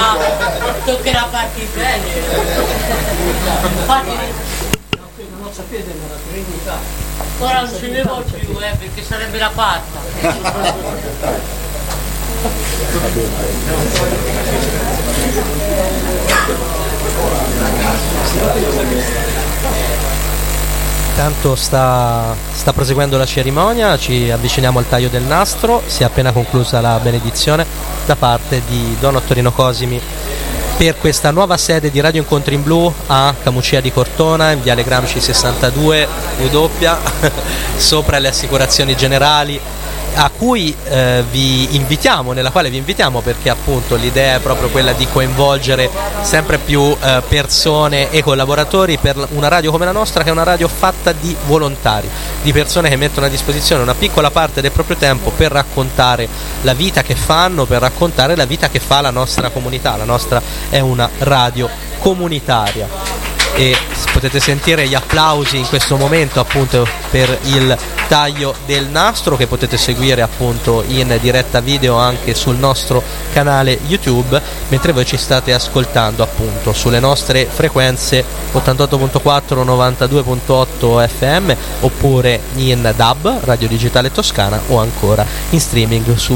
toccherà farti bene. Infatti non sapete della Trinità. ora non ce ne vuoi più, perché sarebbe la quarta. Intanto sta proseguendo la cerimonia, ci avviciniamo al taglio del nastro, si è appena conclusa la benedizione da parte di Don Ottorino Cosimi per questa nuova sede di Radio Incontri in Blu a Camucia di Cortona, in Viale Gramsci 62 W, sopra le assicurazioni generali, a cui nella quale vi invitiamo perché appunto l'idea è proprio quella di coinvolgere sempre più persone e collaboratori per una radio come la nostra, che è una radio fatta di volontari, di persone che mettono a disposizione una piccola parte del proprio tempo per raccontare la vita che fanno, per raccontare la vita che fa la nostra comunità. La nostra è una radio comunitaria e potete sentire gli applausi in questo momento appunto per il taglio del nastro, che potete seguire appunto in diretta video anche sul nostro canale YouTube, mentre voi ci state ascoltando appunto sulle nostre frequenze 88.4, 92.8 FM, oppure in DAB, Radio Digitale Toscana, o ancora in streaming su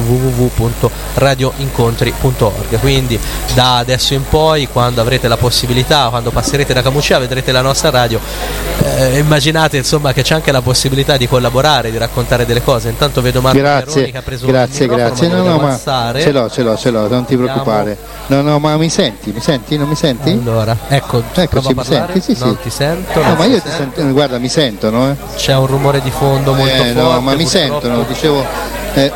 www.radioincontri.org. Quindi da adesso in poi, quando avrete la possibilità, quando passerete da Camucia, vedrete la nostra radio, immaginate insomma che c'è anche la possibilità di collaborare, di raccontare delle cose. Intanto vedo Marco Peroni che ha preso grazie. ma ce l'ho, non ti preoccupare. No, ma mi senti? Non mi senti? Allora, eccoci, mi senti? Sì. Non ti sento. No, ma io ti sento, guarda, mi sentono, C'è un rumore di fondo molto forte. No, ma mi sentono, dicevo. Mi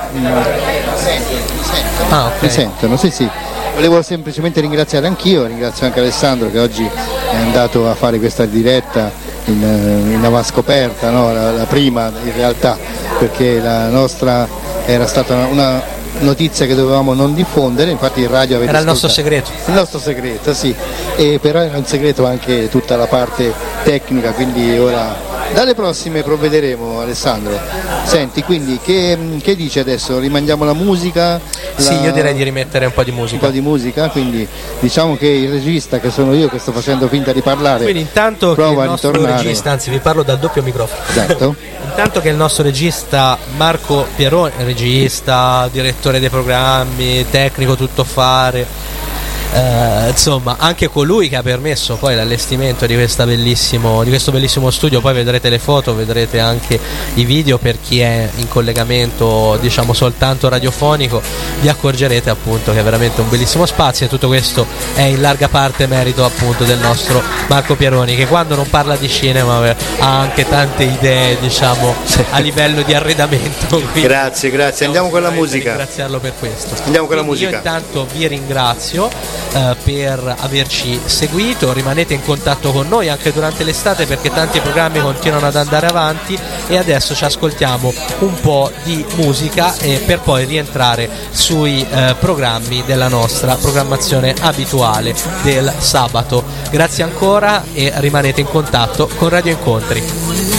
sentono. Ah, ok. Mi sentono, sì. Volevo semplicemente ringraziare anch'io, ringrazio anche Alessandro che oggi è andato a fare questa diretta in avanscoperta, no? la prima in realtà, perché la nostra era stata una notizia che dovevamo non diffondere, infatti in radio avete era il nostro segreto. Il nostro segreto, sì, e però era un segreto anche tutta la parte tecnica, quindi ora dalle prossime provvederemo, Alessandro. Senti, quindi che dice adesso? Rimandiamo la musica? Sì, io direi di rimettere un po' di musica. Quindi diciamo che il regista, che sono io che sto facendo finta di parlare, quindi intanto che il nostro regista, anzi vi parlo dal doppio microfono. Esatto. Intanto che il nostro regista Marco Peroni, regista, direttore dei programmi, tecnico tuttofare, insomma anche colui che ha permesso poi l'allestimento di questo bellissimo studio. Poi vedrete le foto, vedrete anche i video. Per chi è in collegamento diciamo soltanto radiofonico, vi accorgerete appunto che è veramente un bellissimo spazio, e tutto questo è in larga parte merito appunto del nostro Marco Peroni, che quando non parla di cinema ha anche tante idee diciamo a livello di arredamento. Grazie, andiamo con la musica. Ringraziarlo per questo. Andiamo con la musica. Io intanto vi ringrazio per averci seguito, rimanete in contatto con noi anche durante l'estate, perché tanti programmi continuano ad andare avanti, e adesso ci ascoltiamo un po' di musica per poi rientrare sui programmi della nostra programmazione abituale del sabato. Grazie ancora e rimanete in contatto con Radio Incontri.